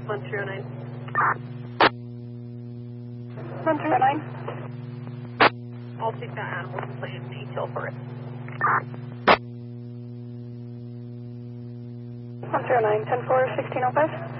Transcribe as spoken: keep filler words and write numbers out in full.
one three oh nine. one three oh nine. I'll take that animal and play in detail for it. one three oh nine, ten four, sixteen oh five.